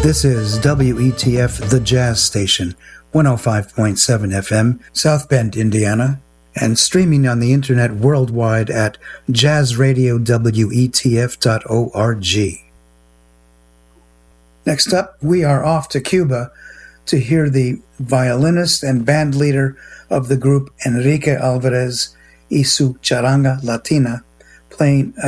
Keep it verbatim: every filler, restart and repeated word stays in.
This is W E T F, the Jazz Station, one oh five point seven F M, South Bend, Indiana, and streaming on the internet worldwide at jazz radio w e t f dot org. Next up, we are off to Cuba to hear the violinist and band leader of the group Enrique Alvarez y su Charanga Latina playing